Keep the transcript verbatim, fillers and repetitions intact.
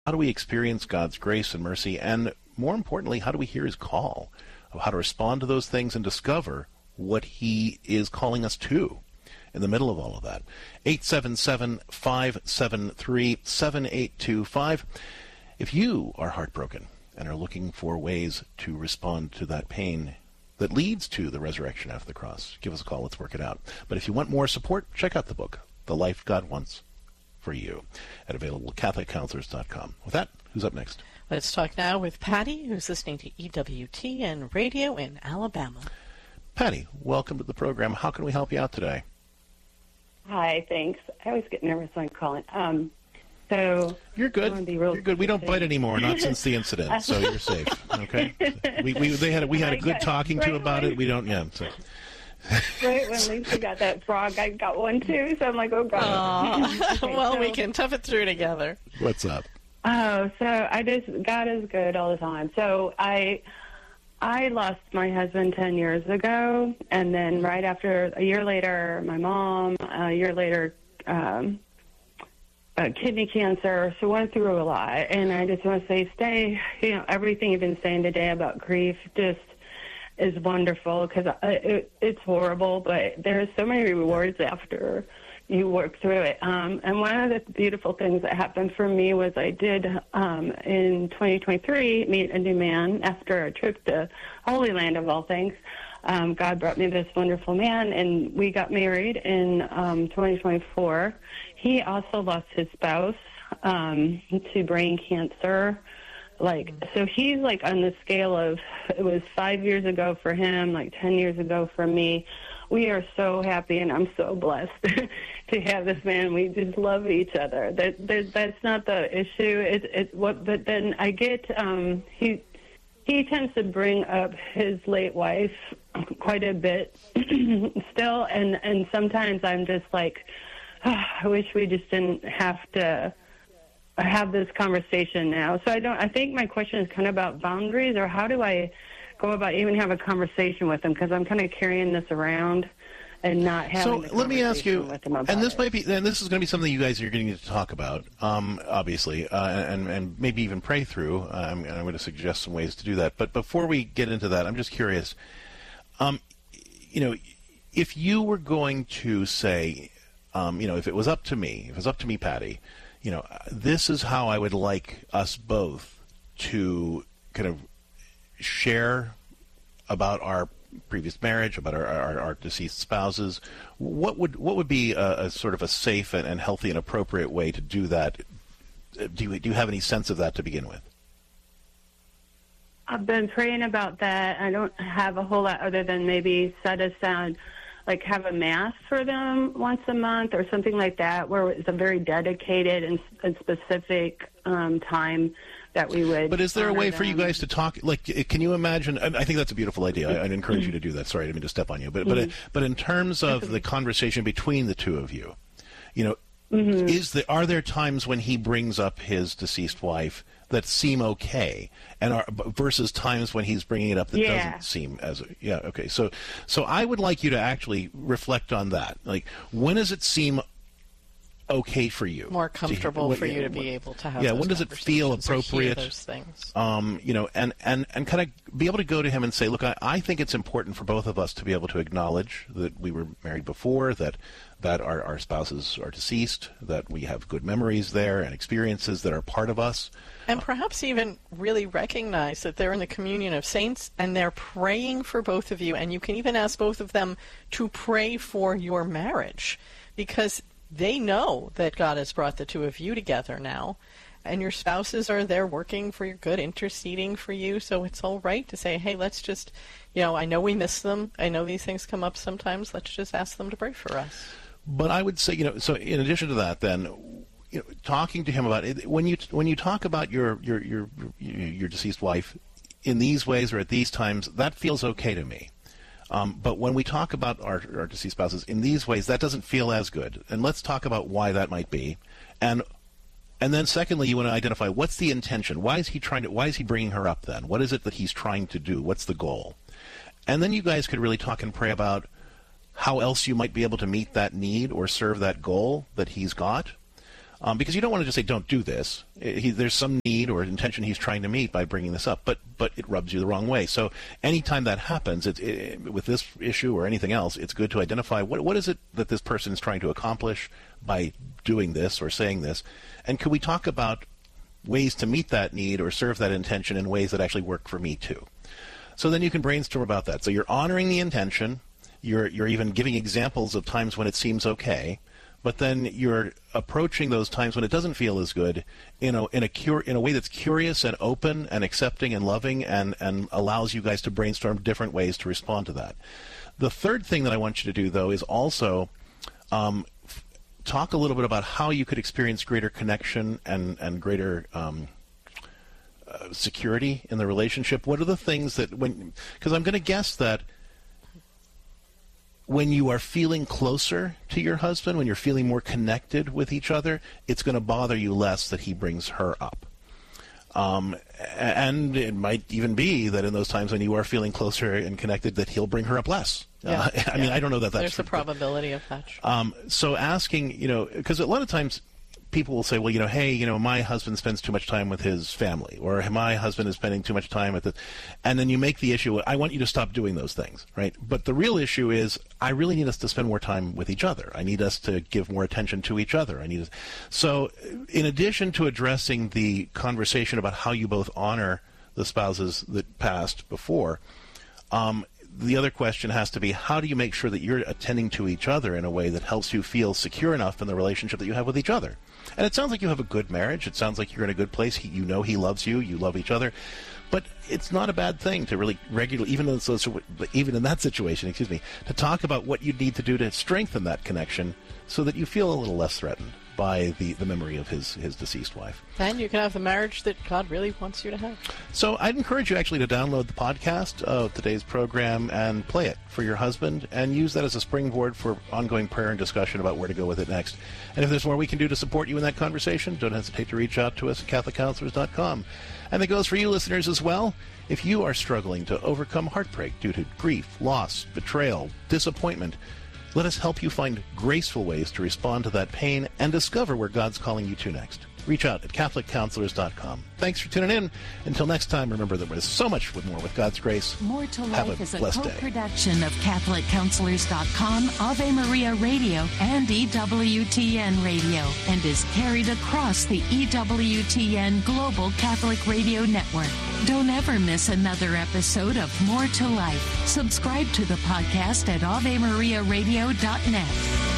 How do we experience God's grace and mercy? And more importantly, how do we hear his call of how to respond to those things and discover what he is calling us to in the middle of all of that? eight seven seven, five seven three, seven eight two five. If you are heartbroken and are looking for ways to respond to that pain that leads to the resurrection after the cross, give us a call. Let's work it out. But if you want more support, check out the book, The Life God Wants for You, at available catholic counselors dot com. With that, who's up next? Let's talk now with Patty, who's listening to E W T N Radio in Alabama. Patty, welcome to the program. How can we help you out today? Hi, thanks. I always get nervous when I'm calling. Um, so you're good. You're good. We don't bite anymore, not since the incident, so you're safe. Okay. We we they had a, we had a good talking to about it. We don't. Yeah. So. Right when Lisa got that frog, I got one too. So I'm like, oh god. Okay, well, so, we can tough it through together. What's up? Oh, so I just God is good all the time. So I. I lost my husband ten years ago, and then right after, a year later, my mom, a year later, um, uh, kidney cancer, so went through a lot. And I just want to say, stay, you know, everything you've been saying today about grief just is wonderful, because it, it's horrible, but there's so many rewards after you work through it. Um, and one of the beautiful things that happened for me was I did, um, in twenty twenty-three, meet a new man after a trip to Holy Land, of all things. Um, God brought me this wonderful man, and we got married in um, twenty twenty-four. He also lost his spouse um, to brain cancer. Like, so he's like on the scale of, it was five years ago for him, like ten years ago for me. We are so happy, and I'm so blessed to have this man. We just love each other. That, that that's not the issue. It's it's what. But then I get um, he he tends to bring up his late wife quite a bit still, and and sometimes I'm just like, oh, I wish we just didn't have to have this conversation now. So I don't. I think my question is kind of about boundaries, or how do I go about even have a conversation with him, because I'm kind of carrying this around and not having. So let me ask you, and this it. might be, and this is going to be something you guys are going to talk about, um, obviously, uh, and and maybe even pray through. Um, and I'm going to suggest some ways to do that. But before we get into that, I'm just curious. Um, you know, if you were going to say, um, you know, if it was up to me, if it was up to me, Patty, you know, this is how I would like us both to kind of share about our previous marriage, about our, our, our deceased spouses. What would what would be a, a sort of a safe and, and healthy and appropriate way to do that? Do you, do you have any sense of that to begin with? I've been praying about that. I don't have a whole lot other than maybe set aside, like have a mass for them once a month or something like that, where it's a very dedicated and, and specific um, time that we would. But is there a way them. for you guys to talk? Like, can you imagine? I think that's a beautiful idea. I, I'd encourage you to do that. Sorry, I didn't mean to step on you. But mm-hmm. but but in terms of the conversation between the two of you, you know, mm-hmm. is the are there times when he brings up his deceased wife that seem okay, and are versus times when he's bringing it up that yeah. doesn't seem as yeah okay. So so I would like you to actually reflect on that. Like, when does it seem okay for you, more comfortable to, for you to be able to have yeah those when does it feel appropriate, those things um you know and and and kind of be able to go to him and say, look, I, I think it's important for both of us to be able to acknowledge that we were married before, that that our, our spouses are deceased, that we have good memories there and experiences that are part of us, and perhaps even really recognize that they're in the communion of saints and they're praying for both of you, and you can even ask both of them to pray for your marriage, because they know that God has brought the two of you together now, and your spouses are there working for your good, interceding for you, so it's all right to say, hey, let's just, you know, I know we miss them, I know these things come up sometimes, let's just ask them to pray for us. But I would say, you know, so in addition to that, then, you know, talking to him about it, when you when you talk about your your your your deceased wife in these ways or at these times, that feels okay to me. Um, but when we talk about our, our deceased spouses in these ways, that doesn't feel as good. And let's talk about why that might be. And and then secondly, you want to identify what's the intention. Why is he trying to? Why is he bringing her up then? What is it that he's trying to do? What's the goal? And then you guys could really talk and pray about how else you might be able to meet that need or serve that goal that he's got. Um, because you don't want to just say, don't do this. He, there's some need or intention he's trying to meet by bringing this up, but but it rubs you the wrong way. So anytime that happens, it, it, with this issue or anything else, it's good to identify what what is it that this person is trying to accomplish by doing this or saying this. And could we talk about ways to meet that need or serve that intention in ways that actually work for me too? So then you can brainstorm about that. So you're honoring the intention. You're you're even giving examples of times when it seems okay. But then you're approaching those times when it doesn't feel as good in a in a cur- in a way that's curious and open and accepting and loving and, and allows you guys to brainstorm different ways to respond to that. The third thing that I want you to do, though, is also um, f- talk a little bit about how you could experience greater connection and, and greater um, uh, security in the relationship. What are the things that when – because I'm going to guess that when you are feeling closer to your husband, when you're feeling more connected with each other, it's going to bother you less that he brings her up. Um, and it might even be that in those times when you are feeling closer and connected that he'll bring her up less. Yeah. Uh, I yeah. mean, I don't know that that's There's true, a probability of that. Um, so asking, you know, because a lot of times people will say, well, you know, hey, you know, my husband spends too much time with his family, or my husband is spending too much time with it. And then you make the issue, I want you to stop doing those things, right? But the real issue is, I really need us to spend more time with each other. I need us to give more attention to each other. I need us. So in addition to addressing the conversation about how you both honor the spouses that passed before, um, the other question has to be, how do you make sure that you're attending to each other in a way that helps you feel secure enough in the relationship that you have with each other? And it sounds like you have a good marriage. It sounds like you're in a good place. He, you know he loves you. You love each other. But it's not a bad thing to really regularly, even in, even in that situation, excuse me, to talk about what you need to do to strengthen that connection so that you feel a little less threatened by the, the memory of his, his deceased wife. Then you can have the marriage that God really wants you to have. So I'd encourage you actually to download the podcast of today's program and play it for your husband and use that as a springboard for ongoing prayer and discussion about where to go with it next. And if there's more we can do to support you in that conversation, don't hesitate to reach out to us at Catholic Counselors dot com. And that goes for you listeners as well. If you are struggling to overcome heartbreak due to grief, loss, betrayal, disappointment, let us help you find graceful ways to respond to that pain and discover where God's calling you to next. Reach out at Catholic Counselors dot com. Thanks for tuning in. Until next time, remember that there's so much with more with God's grace. More to Have Life a is a blessed day. co-production of Catholic Counselors dot com, Ave Maria Radio, and E W T N Radio, and is carried across the E W T N Global Catholic Radio Network. Don't ever miss another episode of More to Life. Subscribe to the podcast at Ave Maria Radio dot net.